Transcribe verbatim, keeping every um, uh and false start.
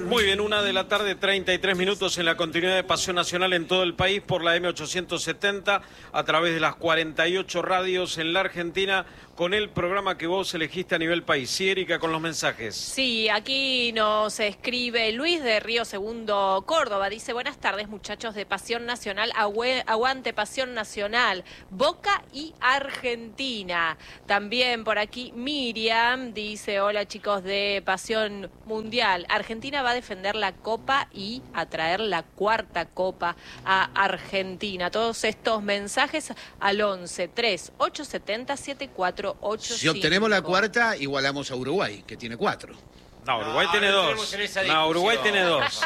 Muy bien, una de la tarde, treinta y tres minutos en la continuidad de Pasión Nacional en todo el país por la eme ochocientos setenta, a través de las cuarenta y ocho radios en la Argentina, con el programa que vos elegiste a nivel país. Sí, Erika, con los mensajes. Sí, aquí nos escribe Luis de Río Segundo, Córdoba. Dice, buenas tardes, muchachos de Pasión Nacional. Agüe, aguante Pasión Nacional. Boca y Argentina. También por aquí Miriam dice, hola chicos de Pasión Mundial. Argentina va a defender la Copa y a traer la cuarta Copa a Argentina. Todos estos mensajes al once tres ocho setenta setenta y cuatro ochenta y cinco. Si obtenemos la cuarta, igualamos a Uruguay, que tiene cuatro. No, Uruguay No, tiene no dos. entremos en esa No, Uruguay discusión. tiene dos.